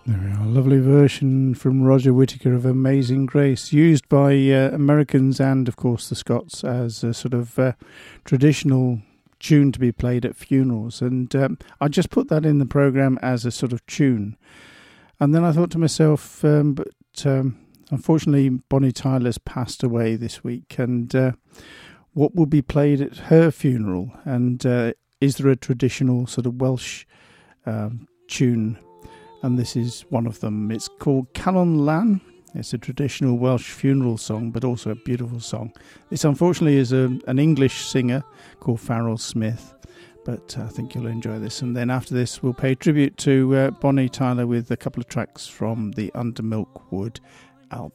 There we are, a lovely version from Roger Whittaker of Amazing Grace, used by Americans and, of course, the Scots as a sort of traditional tune to be played at funerals. And I just put that in the programme as a sort of tune. And then I thought to myself, unfortunately, Bonnie Tyler's passed away this week. And what will be played at her funeral? And is there a traditional sort of Welsh tune? And this is one of them. It's called Canon Lan. It's a traditional Welsh funeral song, but also a beautiful song. This, unfortunately, is an English singer called Farrell Smith, but I think you'll enjoy this. And then after this, we'll pay tribute to Bonnie Tyler with a couple of tracks from the Under Milk Wood album.